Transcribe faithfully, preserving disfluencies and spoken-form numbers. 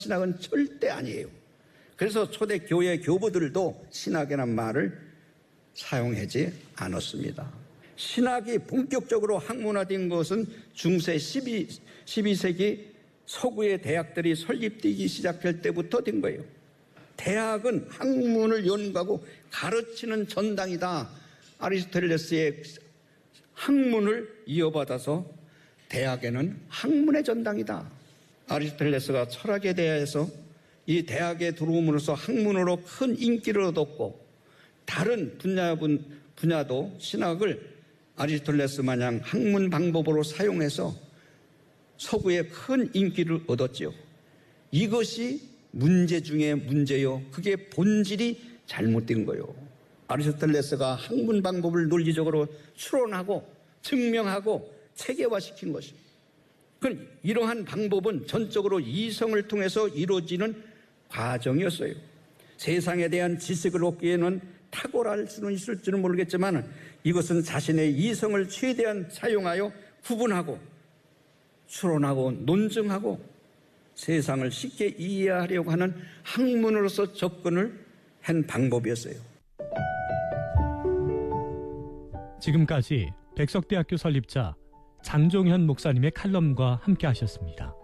신학은 절대 아니에요. 그래서 초대 교회 교부들도 신학이라는 말을 사용하지 않았습니다. 신학이 본격적으로 학문화된 것은 중세 십이, 십이 세기 서구의 대학들이 설립되기 시작할 때부터 된 거예요. 대학은 학문을 연구하고 가르치는 전당이다. 아리스토텔레스의 학문을 이어받아서 대학에는 학문의 전당이다. 아리스토텔레스가 철학에 대해서 이 대학에 들어옴으로써 학문으로 큰 인기를 얻었고 다른 분야, 분야도 신학을 아리스토텔레스 마냥 학문 방법으로 사용해서 서구에 큰 인기를 얻었지요. 이것이 문제 중에 문제요. 그게 본질이 잘못된 거예요. 아리스토텔레스가 학문 방법을 논리적으로 추론하고 증명하고 체계화시킨 것입니다. 그럼 이러한 방법은 전적으로 이성을 통해서 이루어지는 과정이었어요. 세상에 대한 지식을 얻기에는 탁월할 수는 있을지는 모르겠지만 이것은 자신의 이성을 최대한 사용하여 구분하고 추론하고 논증하고 세상을 쉽게 이해하려고 하는 학문으로서 접근을 한 방법이었어요. 지금까지 백석대학교 설립자 장종현 목사님의 칼럼과 함께 하셨습니다.